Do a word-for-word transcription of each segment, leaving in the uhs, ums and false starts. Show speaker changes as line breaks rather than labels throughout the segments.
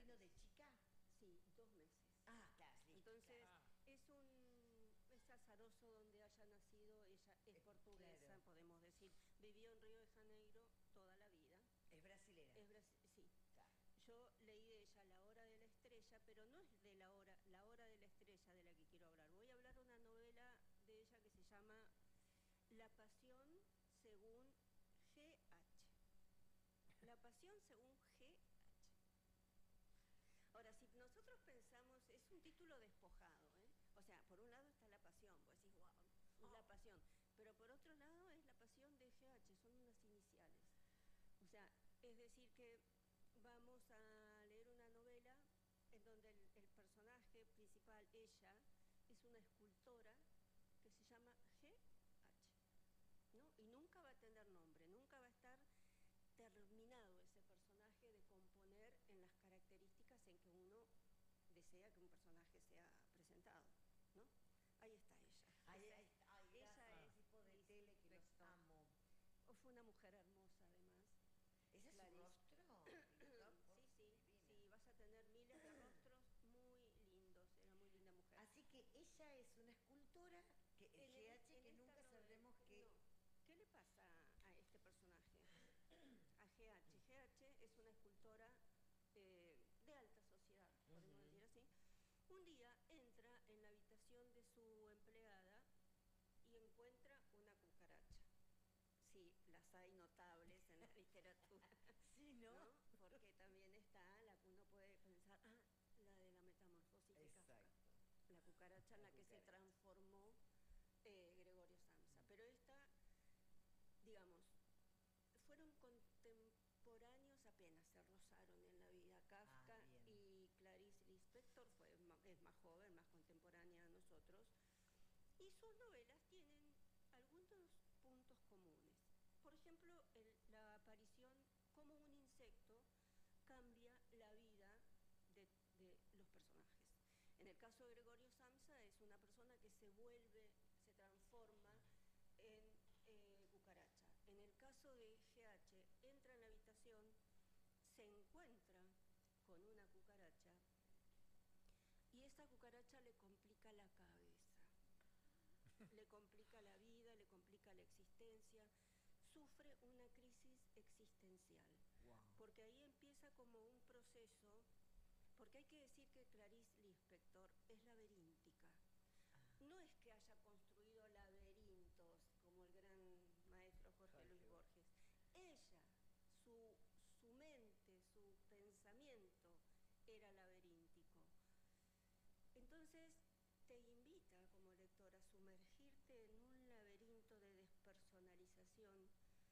vino de chica?
Sí, dos meses.
Ah, claro, sí.
Entonces,
claro.
es un es azaroso donde haya nacido. Ella es
Eh,
portuguesa,
claro.
podemos decir. Vivió en Río de Janeiro toda la vida.
¿Es brasilera?
Es brasi sí.
Claro.
Yo leí de ella La Hora de la Estrella, pero no es de la hora, la hora de la estrella de la que quiero hablar. Voy a hablar de una novela de ella que se llama La Pasión según G H. La Pasión según G H. Ahora, si nosotros pensamos, es un título despojado, ¿eh? O sea, por un lado está la pasión, vos decís, wow, es la pasión. Pero por otro lado es la pasión de G H, son unas iniciales. O sea, es decir que vamos a leer una novela en donde el, el personaje principal, ella, es una escultora que se llama G H, ¿no? Y nunca va a tener nombre, nunca va a estar terminado ese personaje de componer en las características en que uno desea que un personaje sea presentado, ¿no? Ahí está ella.
Ahí,
esa,
ahí, ahí,
ella
es
es
tipo de tele que los amo.
Fue una mujer hermosa, además.
¿Ese es su rostro?
Sí, sí, sí, vas a tener miles de rostros muy lindos, era muy linda mujer.
Así que ella es una escultora que el G H que nunca sabremos qué...
No. ¿Qué le pasa a este personaje? A G H. G H es una escultora eh, de alta sociedad, podemos uh-huh. decir así. Un día entra en la habitación de su empleada y encuentra una cucaracha. Sí, las hay notables en la literatura.
Sí, ¿no?
¿no? Porque también está la que uno puede pensar, ah, la de la metamorfosis de Kafka. La cucaracha en la, la que cucaracha. se transformó eh, Gregorio Samsa. Pero esta, digamos, fueron contemporáneos, apenas se rozaron en la vida. Kafka ah, y Clarice Lispector fue, es más joven, más contemporánea a nosotros. Y sus novelas tienen algunos puntos comunes. Por ejemplo, el, la aparición como un insecto cambia la vida de, de los personajes. En el caso de Gregorio Samsa es una persona que se vuelve, se transforma en eh, cucaracha. En el caso de G H, entra en la habitación, se encuentra con una cucaracha y esta cucaracha le complica la cabeza. Le complica la vida, le complica la existencia, sufre una crisis existencial. Wow. Porque ahí empieza como un proceso, porque hay que decir que Clarice Lispector es laberíntica. No es que haya construido laberintos como el gran maestro Jorge, Jorge. Luis Borges. Ella, su, su mente, su pensamiento era laberíntico. Entonces, te invita como lector a sumergirte en un laberinto de despersonalización,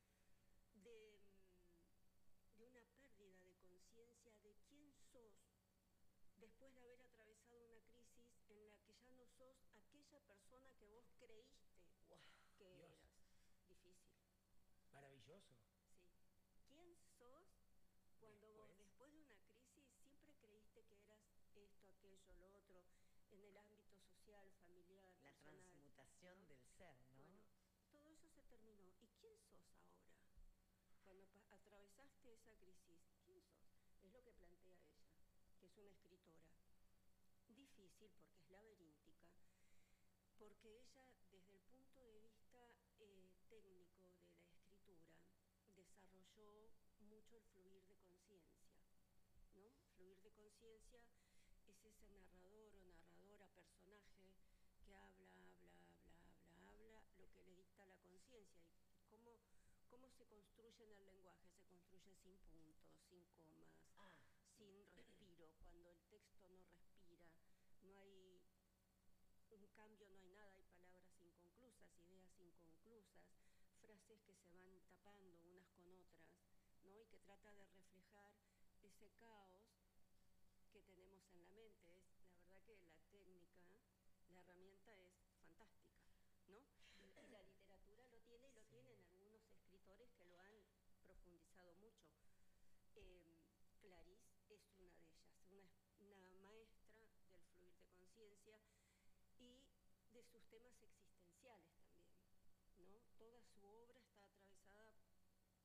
de, de una pérdida de conciencia de quién sos después de haber atravesado una crisis en la que ya no sos aquella persona que vos creíste wow, que Dios. eras. Difícil.
Maravilloso.
Sí. ¿Quién sos cuando después? vos después de una crisis siempre creíste que eras esto, aquello, lo otro? En el ámbito social, familiar,
la
personal,
transmutación ¿no? del ser, ¿no?
Bueno, todo eso se terminó. ¿Y quién sos ahora? Cuando atravesaste esa crisis, ¿quién sos? Es lo que plantea ella, que es una escritora. Difícil porque es laberíntica, porque ella, desde el punto de vista eh, técnico de la escritura, desarrolló mucho el fluir de conciencia, ¿no? Fluir de conciencia es ese narrador o narradora, personaje que habla, habla, habla, habla, habla, lo que le dicta la conciencia. ¿Y cómo, cómo se construye en el lenguaje? Se construye sin puntos, sin comas, ah. sin respiro. Cuando el texto no respira, no hay un cambio, no hay nada, hay palabras inconclusas, ideas inconclusas, frases que se van tapando unas con otras, ¿no? Y que trata de reflejar ese caos que tenemos en la mente. Es la verdad que la técnica, la herramienta es fantástica, ¿no? Y, y la literatura lo tiene y lo sí. tienen algunos escritores que lo han profundizado mucho. Eh, Clarice es una de ellas, una, una maestra del fluir de conciencia y de sus temas existenciales también, ¿no? Toda su obra